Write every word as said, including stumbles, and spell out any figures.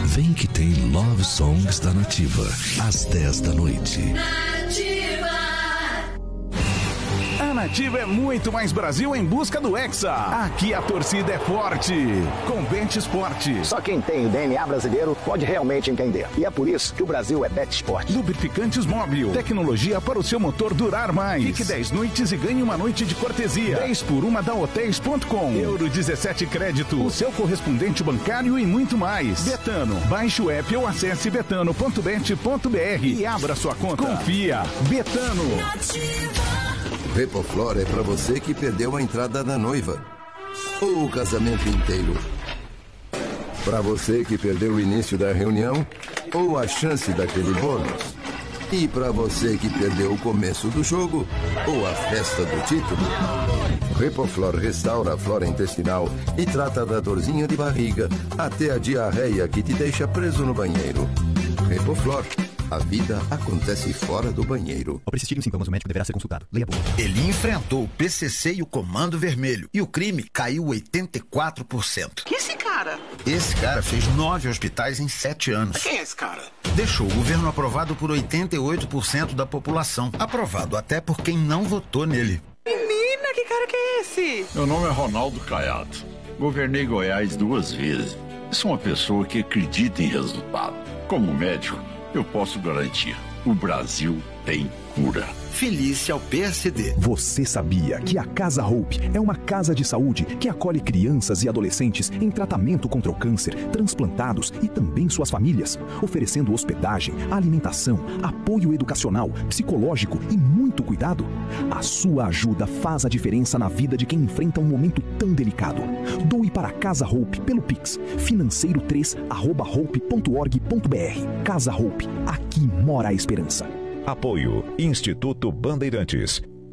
Vem que tem Love Songs da Nativa, às dez da noite. A Nativa é muito mais Brasil em busca do Hexa. Aqui a torcida é forte. Com Bet Esporte. Só quem tem o D N A brasileiro pode realmente entender. E é por isso que o Brasil é Bet Esporte. Lubrificantes Móbil. Tecnologia para o seu motor durar mais. Fique dez noites e ganhe uma noite de cortesia. dez por uma da hotéis ponto com. Euro dezessete crédito. O seu correspondente bancário e muito mais. Betano. Baixe o app ou acesse betano ponto bet ponto br e abra sua conta. Confia. Betano. Nativa. Repoflor é pra você que perdeu a entrada da noiva ou o casamento inteiro. Pra você que perdeu o início da reunião ou a chance daquele bônus. E pra você que perdeu o começo do jogo ou a festa do título. Repoflor restaura a flora intestinal e trata da dorzinha de barriga até a diarreia que te deixa preso no banheiro. Repoflor. A vida acontece fora do banheiro. Ao persistirem os sintomas, o médico deverá ser consultado. Leia a bula. Ele enfrentou o P C C e o Comando Vermelho. E o crime caiu oitenta e quatro por cento. Que esse cara? Esse cara fez nove hosptais em sete anos. Quem é esse cara? Deixou o governo aprovado por oitenta e oito por cento da população. Aprovado até por quem não votou nele. Menina, que cara que é esse? Meu nome é Ronaldo Caiado. Governei Goiás duas vezes. Sou uma pessoa que acredita em resultado. Como médico, eu posso garantir, o Brasil tem cura. Felícia ao P S D. Você sabia que a Casa Hope é uma casa de saúde que acolhe crianças e adolescentes em tratamento contra o câncer, transplantados e também suas famílias, oferecendo hospedagem, alimentação, apoio educacional, psicológico e muito cuidado? A sua ajuda faz a diferença na vida de quem enfrenta um momento tão delicado. Doe para a Casa Hope pelo Pix, financeiro três arroba hope ponto org ponto br. Casa Hope, aqui mora a esperança. Apoio Instituto Bandeirantes.